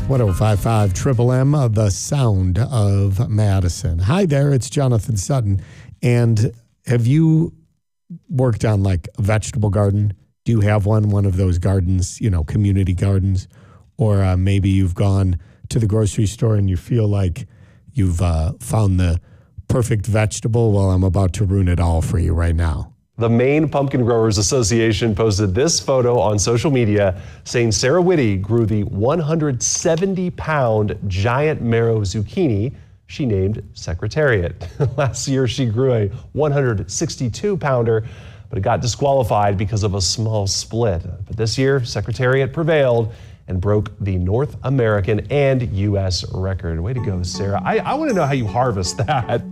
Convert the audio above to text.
1055 Triple M, the sound of Madison. Hi there, it's Jonathan Sutton. And have you worked on like a vegetable garden? Do you have one of those gardens, community gardens? Or maybe you've gone to the grocery store and you feel like you've found the perfect vegetable? Well, I'm about to ruin it all for you right now. The Maine Pumpkin Growers Association posted this photo on social media saying Sarah Whitty grew the 170-pound giant marrow zucchini she named Secretariat. Last year, she grew a 162-pounder, but it got disqualified because of a small split. But this year, Secretariat prevailed and broke the North American and U.S. record. Way to go, Sarah. I want to know how you harvest that.